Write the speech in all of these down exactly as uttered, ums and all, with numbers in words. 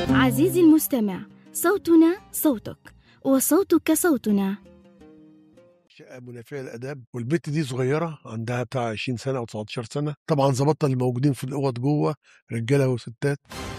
عزيزي المستمع، صوتنا صوتك وصوتك صوتنا. شقة منافية للآداب، والبت دي صغيرة عندها بتاع عشرين سنة أو تسعتاشر سنة. طبعا ظبطنا اللي موجودين في الأوض جوه رجالة وستات.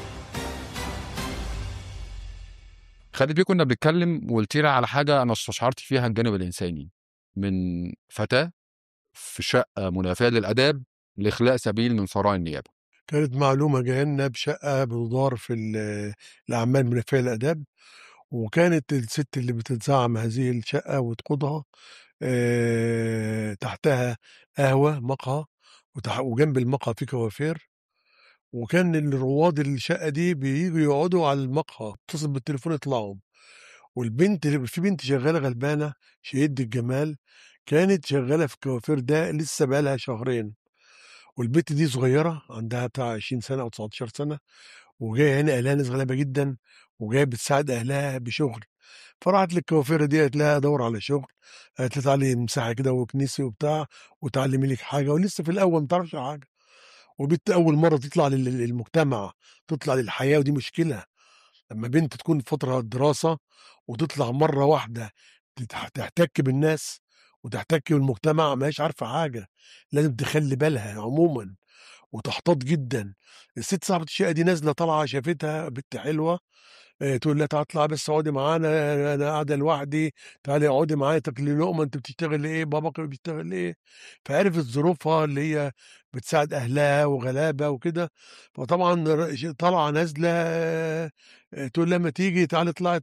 خالد بيه، كنا بنتكلم وقلت لي على حاجة أنا استشعرت فيها الجانب الإنساني من فتاة في شقة منافية للآداب لإخلاء سبيل من ثراء النيابة. كانت معلومة جاية لنا بشقة بتدار في ال- الأعمال المنافية للآداب، وكانت الست اللي بتزعم هذه الشقة وتقودها آه، تحتها قهوة مقهى، وتح- وجنب المقهى في كوافير. وكان الرواد الشقة دي بييجوا يقعدوا على المقهى، اتصل بالتليفون يطلعوا. والبنت اللي في بنت شغالة غلبانة شهيد الجمال، كانت شغالة في الكوافير ده لسه بقالها شهرين. والبنت دي صغيرة عندها بتاع عشرين سنة أو تسعتاشر سنة، وجاية هنا أهلها ناس غلابة جدا، وجاية بتساعد أهلها بشغل. فراحت للكوافيرة دي قالت لها أدور على شغل، قالت لها تعالي مساحة كده وكنيسي وبتاع وتعلمي لك حاجة، ولسه في الأول ما تعرفش حاجة. وبنت أول مرة تطلع لل- للمجتمع، تطلع للحياة، ودي مشكلة. لما بنت تكون في فترة دراسة وتطلع مرة واحدة تتح- تحتك بالناس وتحتك بالمجتمع، ما هيش عارفة حاجة. لازم تخلي بالها عموما وتحتاط جدا. الست صاحبة الشقة دي نازلة طالعة، شافتها بنت حلوة، آه، تقول لها تعالي اطلعي بس اقعدي معانا، انا قاعده لوحدي، تعالي اقعدي معايا تاكلي لقمه، انت بتشتغل ايه، باباك بيشتغل ايه. فعرفت ظروفها اللي هي بتساعد اهلها وغلابه وكده. فطبعا ر- طالعه نازله، آه، تقول لها ما تيجي تعالي اطلعي